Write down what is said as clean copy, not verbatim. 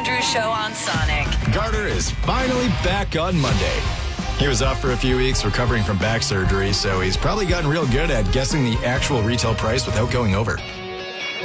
Andrews Show on Sonic. Carter is finally back on Monday. He was off for a few weeks recovering from back surgery, so he's probably gotten real good at guessing the actual retail price without going over.